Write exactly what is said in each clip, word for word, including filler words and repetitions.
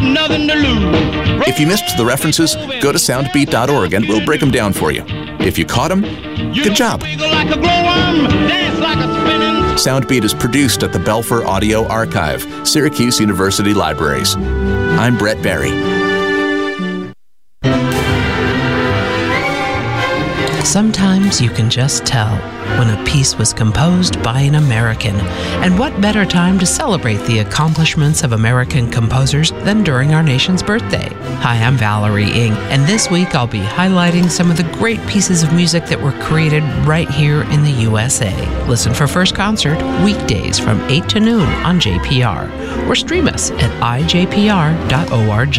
nothing to lose. If you missed the references, go to soundbeat dot org and we'll break them down for you. If you caught them, good job. Like a glowworm, dance like a spinning. Soundbeat is produced at the Belfer Audio Archive, Syracuse University Libraries. I'm Brett Barry. Sometimes you can just tell when a piece was composed by an American. And what better time to celebrate the accomplishments of American composers than during our nation's birthday? Hi, I'm Valerie Ng, and this week I'll be highlighting some of the great pieces of music that were created right here in the U S A. Listen for First Concert weekdays from eight to noon on J P R, or stream us at i j p r dot org.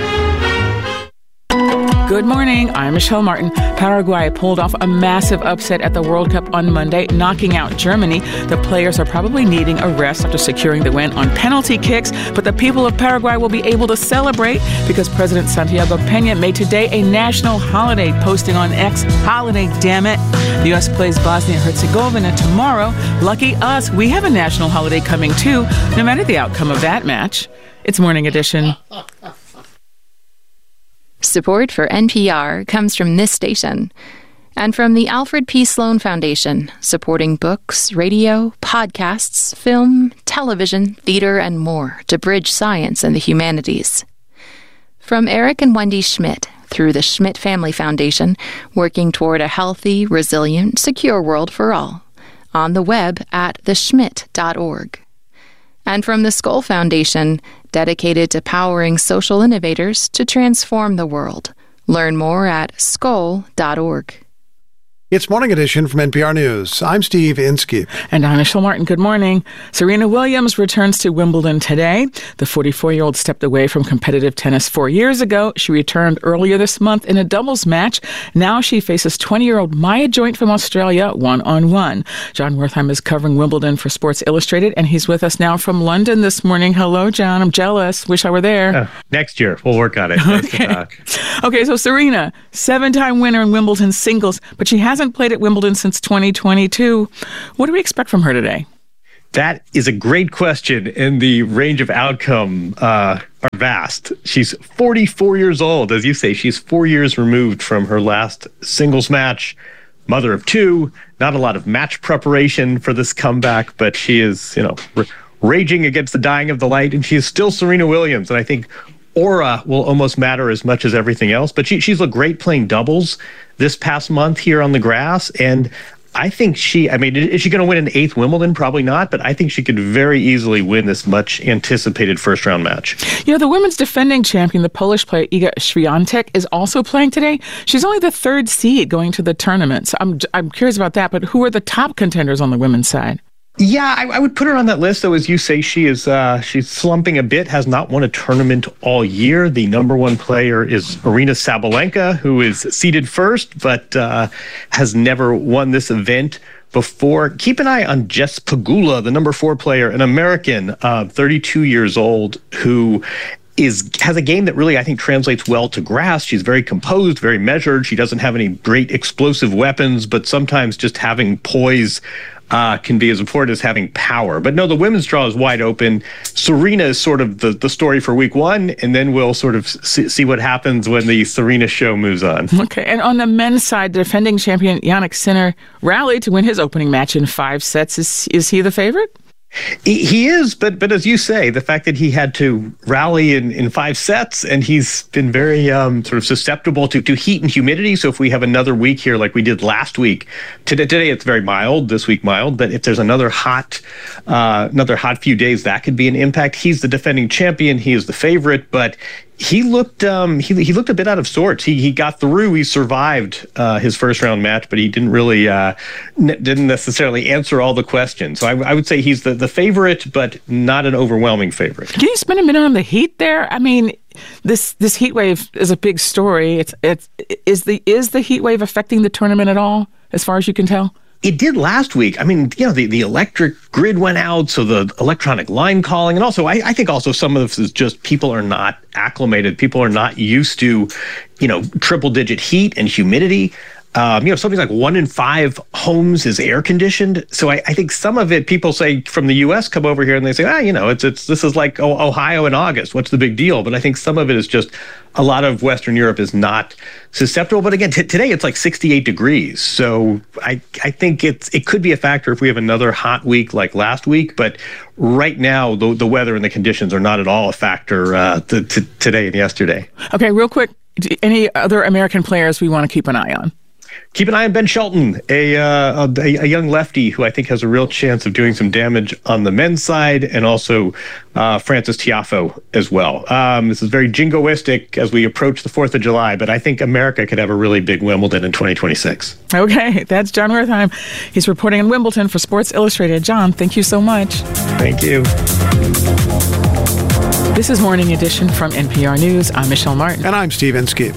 Good morning, I'm Michelle Martin. Paraguay pulled off a massive upset at the World Cup on Monday, knocking out Germany. The players are probably needing a rest after securing the win on penalty kicks, but the people of Paraguay will be able to celebrate because President Santiago Peña made today a national holiday, posting on X, "Holiday, damn it." The U S plays Bosnia and Herzegovina tomorrow. Lucky us, we have a national holiday coming too, no matter the outcome of that match. It's Morning Edition. Support for N P R comes from this station and from the Alfred P. Sloan Foundation, supporting books, radio, podcasts, film, television, theater, and more to bridge science and the humanities. From Eric and Wendy Schmidt through the Schmidt Family Foundation, working toward a healthy, resilient, secure world for all. On the web at the schmidt dot org. And from the Skoll Foundation, dedicated to powering social innovators to transform the world. Learn more at skoll dot org. It's Morning Edition from N P R News. I'm Steve Inskeep. And I'm Michelle Martin. Good morning. Serena Williams returns to Wimbledon today. The forty-four-year-old stepped away from competitive tennis four years ago. She returned earlier this month in a doubles match. Now she faces twenty-year-old Maya Joint from Australia one-on-one. John Wertheim is covering Wimbledon for Sports Illustrated, and he's with us now from London this morning. Hello, John. I'm jealous. Wish I were there. Uh, next year. We'll work on it. Nice okay. to talk. Okay, so Serena, seven-time winner in Wimbledon singles, but she hasn't played at Wimbledon since twenty twenty-two. What do we expect from her today? That is a great question, and the range of outcome uh, are vast. She's forty-four years old, as you say. She's four years removed from her last singles match. Mother of two, not a lot of match preparation for this comeback, but she is, you know, r- raging against the dying of the light, and she is still Serena Williams. And I think aura will almost matter as much as everything else. But she, she's looked great playing doubles this past month here on the grass. And I think she, I mean, is she going to win an eighth Wimbledon? Probably not. But I think she could very easily win this much anticipated first round match. You know, the women's defending champion, the Polish player Iga Świątek, is also playing today. She's only the third seed going to the tournament. So I'm, I'm curious about that. But who are the top contenders on the women's side? Yeah, I, I would put her on that list, though. As you say, she is uh, she's slumping a bit, has not won a tournament all year. The number one player is Aryna Sabalenka, who is seeded first, but uh, has never won this event before. Keep an eye on Jess Pegula, the number four player, an American, uh, thirty-two years old, who is has a game that really, I think, translates well to grass. She's very composed, very measured. She doesn't have any great explosive weapons, but sometimes just having poise Uh, can be as important as having power. But no, the women's draw is wide open. Serena is sort of the, the story for week one, and then we'll sort of see, see what happens when the Serena show moves on. Okay, and on the men's side, the defending champion Jannik Sinner rallied to win his opening match in five sets. Is, is he the favorite? He, he is, but but as you say, the fact that he had to rally in, in five sets, and he's been very um, sort of susceptible to, to heat and humidity. So if we have another week here like we did last week, today, today it's very mild, this week mild, but if there's another hot uh, another hot few days, that could be an impact. He's the defending champion. He is the favorite, but he looked um, he he looked a bit out of sorts. He he got through. He survived uh, his first round match, but he didn't really uh, n- didn't necessarily answer all the questions. So I, I would say he's the, the favorite, but not an overwhelming favorite. Can you spend a minute on the heat there? I mean, this this heat wave is a big story. It's it's is the is the heat wave affecting the tournament at all, as far as you can tell? It did last week. I mean, you know, the, the electric grid went out, so the electronic line calling, and also I, I think also some of this is just people are not acclimated. People are not used to, you know, triple digit heat and humidity. Um, you know, something like one in five homes is air conditioned. So I, I think some of it, people say from the U S come over here and they say, ah, you know, it's it's this is like oh, Ohio in August. What's the big deal? But I think some of it is just a lot of Western Europe is not susceptible. But again, t- today it's like sixty-eight degrees. So I I think it's it could be a factor if we have another hot week like last week. But right now, the the weather and the conditions are not at all a factor uh, to, to today and yesterday. Okay, real quick, any other American players we want to keep an eye on? Keep an eye on Ben Shelton, a, uh, a a young lefty who I think has a real chance of doing some damage on the men's side, and also uh, Francis Tiafoe as well. Um, this is very jingoistic as we approach the fourth of July, but I think America could have a really big Wimbledon in twenty twenty-six. Okay, that's John Wertheim. He's reporting in Wimbledon for Sports Illustrated. John, thank you so much. Thank you. This is Morning Edition from N P R News. I'm Michelle Martin. And I'm Steve Inskeep.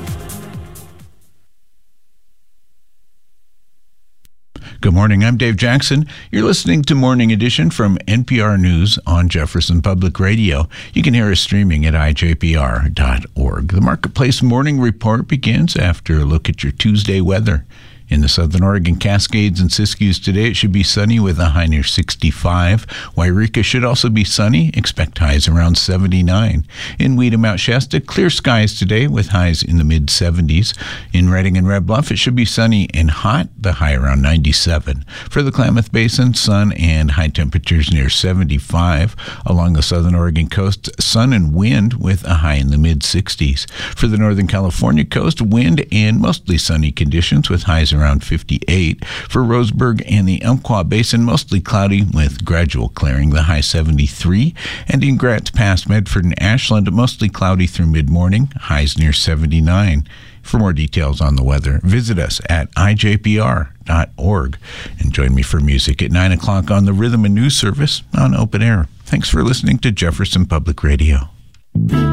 Good morning, I'm Dave Jackson. You're listening to Morning Edition from N P R News on Jefferson Public Radio. You can hear us streaming at I J P R dot org. The Marketplace Morning Report begins after a look at your Tuesday weather. In the Southern Oregon Cascades and Siskiyous today, it should be sunny with a high near sixty-five. Wairika should also be sunny. Expect highs around seventy-nine. In Weeda, Mount Shasta, clear skies today with highs in the mid-seventies. In Redding and Red Bluff, it should be sunny and hot, the high around ninety-seven. For the Klamath Basin, sun and high temperatures near seventy-five. Along the Southern Oregon coast, sun and wind with a high in the mid-sixties. For the Northern California coast, wind and mostly sunny conditions with highs around around fifty-eight. For Roseburg and the Umpqua Basin, mostly cloudy with gradual clearing, the high seventy-three. And in Grants Pass, Medford and Ashland, mostly cloudy through mid-morning, highs near seventy-nine. For more details on the weather, visit us at I J P R dot org. And join me for music at nine o'clock on the Rhythm and News Service on Open Air. Thanks for listening to Jefferson Public Radio.